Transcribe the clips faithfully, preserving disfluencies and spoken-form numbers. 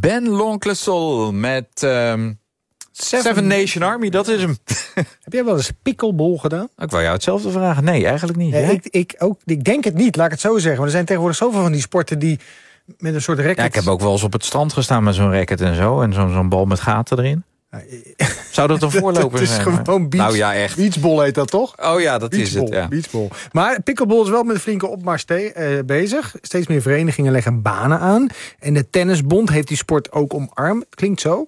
Ben L'Oncle met um, Seven, Seven Nation Army, dat is hem. Heb jij wel eens pickleball gedaan? Ik wou jou hetzelfde vragen. Nee, eigenlijk niet. Ja, ik, ik, ook, ik denk het niet, laat ik het zo zeggen. Maar er zijn tegenwoordig zoveel van die sporten die met een soort racket... Ja, ik heb ook wel eens op het strand gestaan met zo'n racket en zo. En zo'n zo'n bal met gaten erin. Zou dat een voorloper zijn? Het is zijn, gewoon beach, nou, ja, echt. beachball heet dat toch? Oh ja, dat beachball, is het, ja. Beachball. Maar pickleball is wel met een flinke opmars uh, bezig. Steeds meer verenigingen leggen banen aan. En de Tennisbond heeft die sport ook omarmd. Klinkt zo.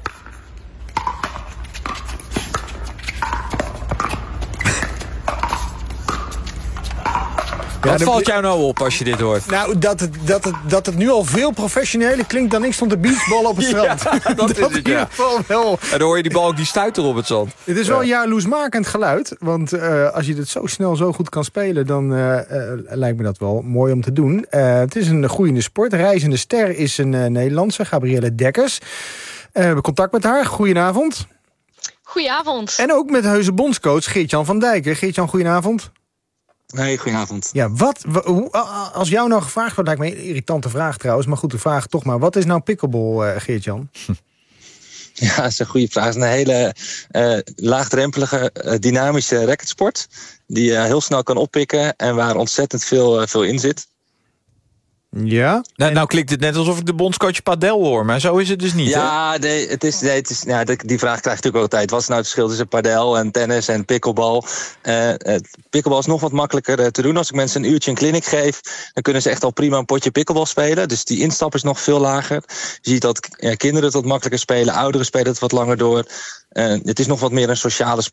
Ja, Wat valt jou nou op als je dit hoort? Nou, dat het, dat het, dat het nu al veel professioneler klinkt dan ik stond de beachball op het strand. Ja, dat, dat is het, ja. In ieder geval wel. En dan hoor je die bal ook die stuiter op het zand. Het is wel een jaloersmakend geluid. Want uh, als je dit zo snel zo goed kan spelen, dan uh, uh, lijkt me dat wel mooi om te doen. Uh, het is een groeiende sport. Reizende ster is een uh, Nederlandse, Gabrielle Dekkers. Uh, we hebben contact met haar. Goedenavond. Goedenavond. En ook met heuse bondscoach Geert-Jan van Dijken. Geert-Jan, goedenavond. Nee, goedenavond. Ja, wat, hoe, als jou nou gevraagd wordt, lijkt me een irritante vraag trouwens, maar goed, de vraag toch maar. Wat is nou pickleball, uh, Geert-Jan? Ja, dat is een goede vraag. Het is een hele uh, laagdrempelige, uh, dynamische racketsport die je uh, heel snel kan oppikken en waar ontzettend veel, uh, veel in zit. Ja? Nou, nou klinkt het net alsof ik de bondscoach padel hoor, maar zo is het dus niet, ja, hè? Nee, het is, nee, het is, ja, die vraag krijg je natuurlijk ook altijd. Wat is nou het verschil tussen padel en tennis en pickleball? Uh, pickleball is nog wat makkelijker uh, te doen. Als ik mensen een uurtje een clinic geef, dan kunnen ze echt al prima een potje pickleball spelen. Dus die instap is nog veel lager. Je ziet dat uh, kinderen het wat makkelijker spelen, ouderen spelen het wat langer door. Uh, het is nog wat meer een sociale sport.